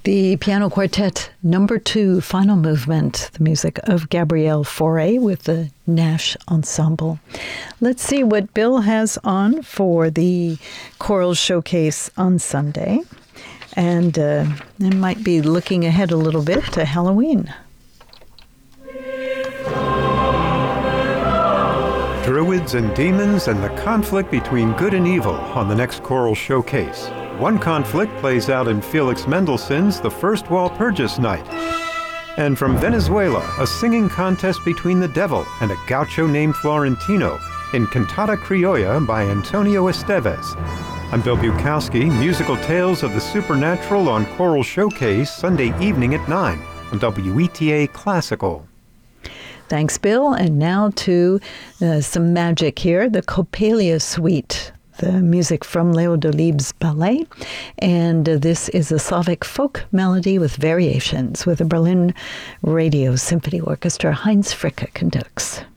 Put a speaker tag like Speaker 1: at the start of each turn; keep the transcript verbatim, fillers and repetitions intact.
Speaker 1: The piano quartet number two, final movement, the music of Gabrielle Fauré with the Nash Ensemble. Let's see what Bill has on for the choral showcase on Sunday. And uh, I might be looking ahead a little bit to Halloween.
Speaker 2: Druids and demons and the conflict between good and evil on the next choral showcase. One conflict plays out in Felix Mendelssohn's The First Walpurgis Night. And from Venezuela, a singing contest between the devil and a gaucho named Florentino in Cantata Criolla by Antonio Esteves. I'm Bill Bukowski, musical tales of the supernatural on Choral Showcase, Sunday evening at nine on W E T A Classical.
Speaker 1: Thanks, Bill. And now to uh, some magic here, the Coppelia Suite, the music from Leo Delibes' ballet. And uh, this is a Slavic folk melody with variations with the Berlin Radio Symphony Orchestra. Heinz Fricke conducts.